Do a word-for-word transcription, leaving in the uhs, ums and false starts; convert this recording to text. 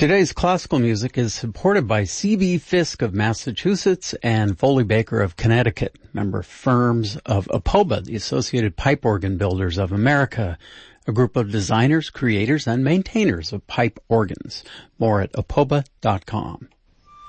Today's classical music is supported by C B. Fisk of Massachusetts and Foley Baker of Connecticut, member firms of APOBA, the Associated Pipe Organ Builders of America, a group of designers, creators, and maintainers of pipe organs. More at apoba dot com.